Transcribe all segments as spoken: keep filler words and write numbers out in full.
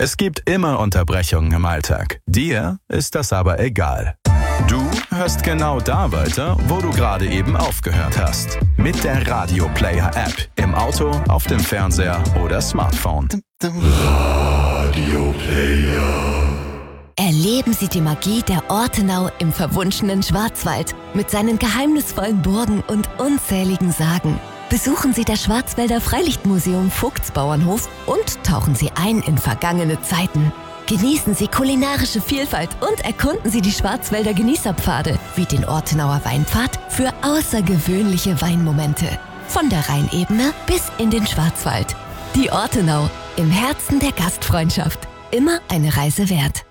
Es gibt immer Unterbrechungen im Alltag. Dir ist das aber egal. Du hörst genau da weiter, wo du gerade eben aufgehört hast. Mit der Radio Player App. Im Auto, auf dem Fernseher oder Smartphone. Radio Player. Erleben Sie die Magie der Ortenau im verwunschenen Schwarzwald mit seinen geheimnisvollen Burgen und unzähligen Sagen. Besuchen Sie das Schwarzwälder Freilichtmuseum Vogtsbauernhof und tauchen Sie ein in vergangene Zeiten. Genießen Sie kulinarische Vielfalt und erkunden Sie die Schwarzwälder Genießerpfade wie den Ortenauer Weinpfad für außergewöhnliche Weinmomente. Von der Rheinebene bis in den Schwarzwald. Die Ortenau, im Herzen der Gastfreundschaft. Immer eine Reise wert.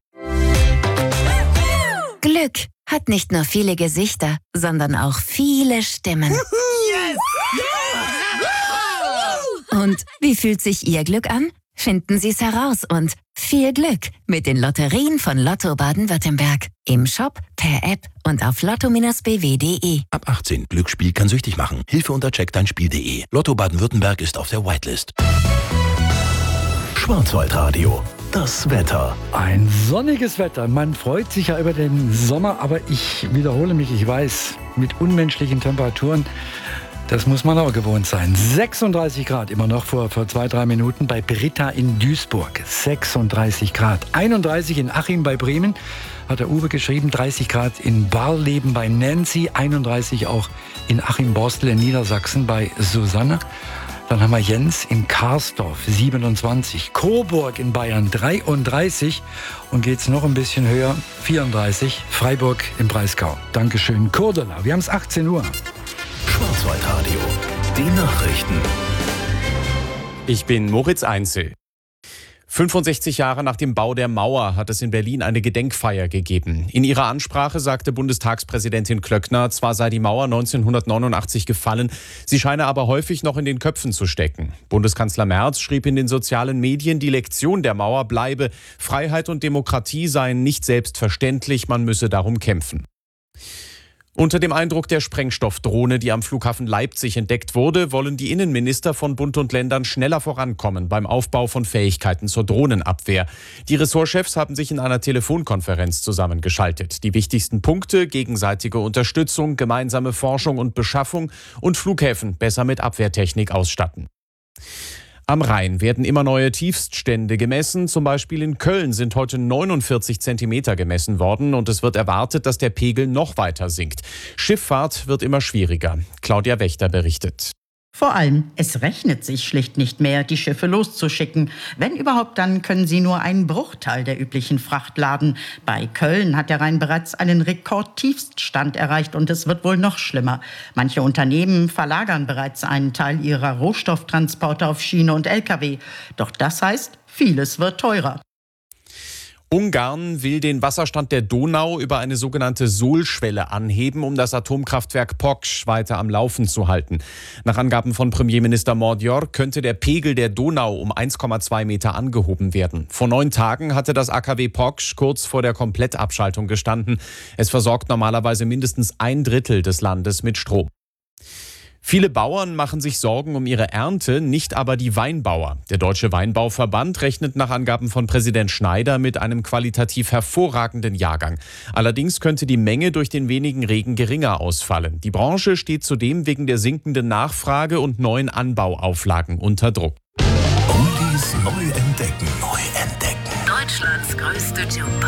Glück hat nicht nur viele Gesichter, sondern auch viele Stimmen. Und wie fühlt sich Ihr Glück an? Finden Sie es heraus und viel Glück mit den Lotterien von Lotto Baden-Württemberg. Im Shop, per App und auf lotto Bindestrich b w punkt d e. Ab achtzehn. Glücksspiel kann süchtig machen. Hilfe unter check dein Spiel punkt d e. Lotto Baden-Württemberg ist auf der Whitelist. Schwarzwaldradio. Das Wetter. Ein sonniges Wetter. Man freut sich ja über den Sommer, aber ich wiederhole mich, ich weiß, mit unmenschlichen Temperaturen, das muss man auch gewohnt sein. sechsunddreißig Grad immer noch vor, vor zwei, drei Minuten bei Britta in Duisburg. sechsunddreißig Grad. einunddreißig in Achim bei Bremen, hat der Uwe geschrieben. dreißig Grad in Barleben bei Nancy. einunddreißig auch in Achim-Borstel in Niedersachsen bei Susanne. Dann haben wir Jens in Karsdorf, siebenundzwanzig. Coburg in Bayern, dreiunddreißig. Und geht's noch ein bisschen höher, vierunddreißig. Freiburg im Breisgau. Dankeschön, Cordula. Wir haben es achtzehn Uhr. Schwarzwaldradio. Die Nachrichten. Ich bin Moritz Einzel. fünfundsechzig Jahre nach dem Bau der Mauer hat es in Berlin eine Gedenkfeier gegeben. In ihrer Ansprache sagte Bundestagspräsidentin Klöckner, zwar sei die Mauer neunzehnhundertneunundachtzig gefallen, sie scheine aber häufig noch in den Köpfen zu stecken. Bundeskanzler Merz schrieb in den sozialen Medien, die Lektion der Mauer bleibe, Freiheit und Demokratie seien nicht selbstverständlich, man müsse darum kämpfen. Unter dem Eindruck der Sprengstoffdrohne, die am Flughafen Leipzig entdeckt wurde, wollen die Innenminister von Bund und Ländern schneller vorankommen beim Aufbau von Fähigkeiten zur Drohnenabwehr. Die Ressortchefs haben sich in einer Telefonkonferenz zusammengeschaltet. Die wichtigsten Punkte: gegenseitige Unterstützung, gemeinsame Forschung und Beschaffung und Flughäfen besser mit Abwehrtechnik ausstatten. Am Rhein werden immer neue Tiefststände gemessen. Zum Beispiel in Köln sind heute neunundvierzig Zentimeter gemessen worden und es wird erwartet, dass der Pegel noch weiter sinkt. Schifffahrt wird immer schwieriger. Claudia Wächter berichtet. Vor allem, es rechnet sich schlicht nicht mehr, die Schiffe loszuschicken. Wenn überhaupt, dann können sie nur einen Bruchteil der üblichen Fracht laden. Bei Köln hat der Rhein bereits einen Rekordtiefststand erreicht und es wird wohl noch schlimmer. Manche Unternehmen verlagern bereits einen Teil ihrer Rohstofftransporte auf Schiene und L K W. Doch das heißt, vieles wird teurer. Ungarn will den Wasserstand der Donau über eine sogenannte Sohlschwelle anheben, um das Atomkraftwerk Poksch weiter am Laufen zu halten. Nach Angaben von Premierminister Mordjor könnte der Pegel der Donau um eins Komma zwei Meter angehoben werden. Vor neun Tagen hatte das A K W Poksch kurz vor der Komplettabschaltung gestanden. Es versorgt normalerweise mindestens ein Drittel des Landes mit Strom. Viele Bauern machen sich Sorgen um ihre Ernte, nicht aber die Weinbauer. Der Deutsche Weinbauverband rechnet nach Angaben von Präsident Schneider mit einem qualitativ hervorragenden Jahrgang. Allerdings könnte die Menge durch den wenigen Regen geringer ausfallen. Die Branche steht zudem wegen der sinkenden Nachfrage und neuen Anbauauflagen unter Druck. Oldies neu entdecken. Neu entdecken. Deutschlands größte Jukebox.